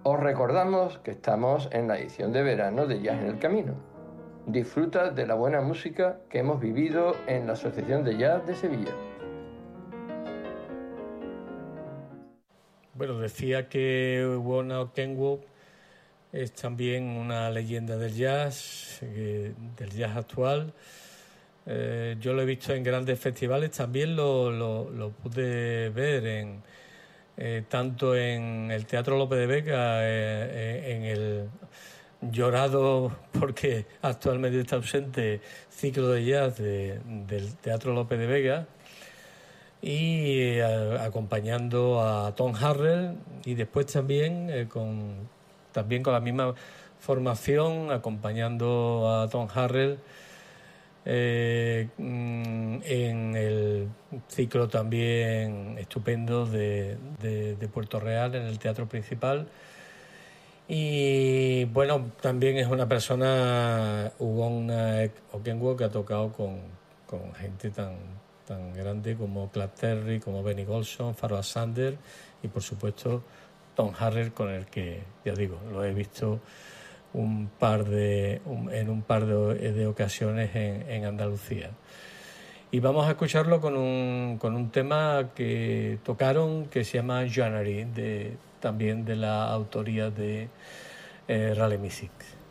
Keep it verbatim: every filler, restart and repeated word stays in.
Os recordamos que estamos en la edición de verano de Jazz en el Camino. Disfruta de la buena música que hemos vivido en la Asociación de Jazz de Sevilla. Bueno, decía que Wona Okenwo es también una leyenda del jazz, eh, del jazz actual. Eh, yo lo he visto en grandes festivales, también lo, lo, lo pude ver en eh, tanto en el Teatro Lope de Vega, eh, en el llorado porque actualmente está ausente ciclo de jazz de, del Teatro Lope de Vega, y eh, acompañando a Tom Harrell, y después también eh, con también con la misma formación acompañando a Tom Harrell eh, en el ciclo también estupendo de, de, de Puerto Real, en el Teatro Principal. Y bueno, también es una persona, Wona Okenwo, que ha tocado con, con gente tan, tan grande como Clark Terry, como Benny Golson, Pharoah Sanders y por supuesto Tom Harrell, con el que, ya digo, lo he visto un par de un, en un par de, de ocasiones en, en Andalucía. Y vamos a escucharlo con un, con un tema que tocaron que se llama January, de, también de la autoría de eh, Raleigh Music.